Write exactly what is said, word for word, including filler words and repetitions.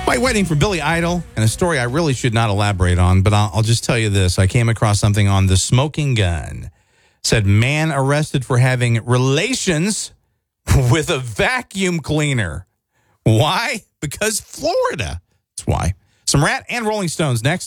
While waiting for Billy Idol, and a story I really should not elaborate on, but I'll, I'll just tell you this. I came across something on the smoking gun. Said man arrested for having relations with a vacuum cleaner. Why? Because Florida. That's why. Some Rat and Rolling Stones next.